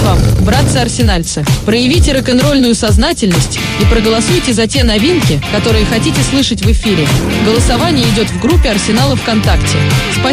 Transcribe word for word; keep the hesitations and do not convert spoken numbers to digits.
вам, братцы-арсенальцы. Проявите рок-н-ролльную сознательность и проголосуйте за те новинки, которые хотите слышать в эфире. Голосование идет в группе Арсенала ВКонтакте. Спасибо.